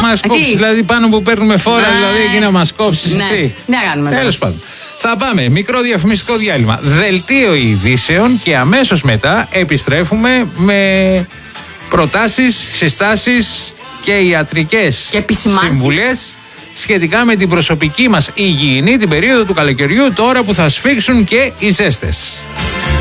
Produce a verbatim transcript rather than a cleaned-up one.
μας κόψεις, δηλαδή πάνω που παίρνουμε φόρα, δηλαδή εκεί να μας κόψεις ναι. εσύ. Ναι, κάνουμε. Τέλος πάντων. Θα πάμε μικρό διαφημιστικό διάλειμμα. Δελτίο ειδήσεων και αμέσως μετά επιστρέφουμε με προτάσεις, συστάσεις και ιατρικές και συμβουλές σχετικά με την προσωπική μας υγιεινή την περίοδο του καλοκαιριού, τώρα που θα σφίξουν και οι ζέστες.